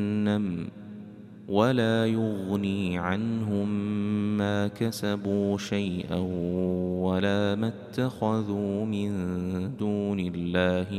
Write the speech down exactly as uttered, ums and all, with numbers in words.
ولا يغني عنهم ما كسبوا شيئا ولا ما اتخذوا من دون الله